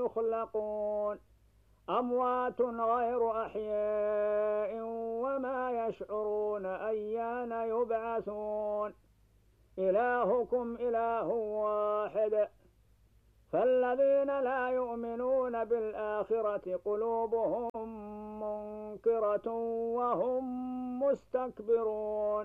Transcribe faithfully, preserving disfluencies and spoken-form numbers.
يخلقون أموات غير أحياء وما يشعرون أيان يبعثون إلهكم إله واحد فالذين لا يؤمنون بالآخرة قلوبهم منكرة وهم مستكبرون